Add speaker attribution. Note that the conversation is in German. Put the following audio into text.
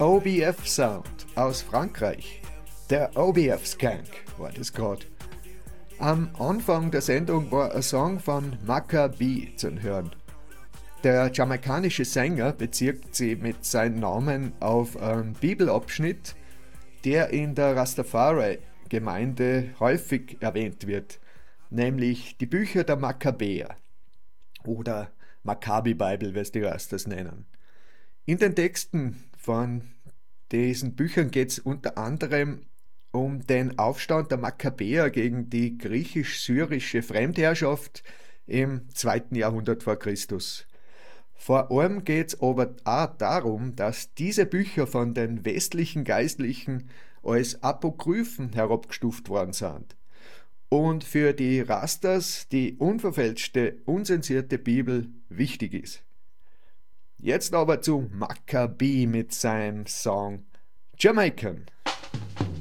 Speaker 1: OBF Sound aus Frankreich. Der OBF Skank war das gerade. Am Anfang der Sendung war ein Song von Maccabi zu hören. Der jamaikanische Sänger bezieht sich mit seinem Namen auf einen Bibelabschnitt, der in der Rastafari-Gemeinde häufig erwähnt wird, nämlich die Bücher der Makkabäer oder Maccabi-Bible, wie es die Rastas nennen. In den Texten von diesen Büchern geht es unter anderem um den Aufstand der Makkabäer gegen die griechisch-syrische Fremdherrschaft im 2. Jahrhundert vor Christus. Vor allem geht es aber auch darum, dass diese Bücher von den westlichen Geistlichen als Apokryphen herabgestuft worden sind und für die Rastas die unverfälschte, unzensierte Bibel wichtig ist. Jetzt aber zu Maccabi mit seinem Song Jamaican.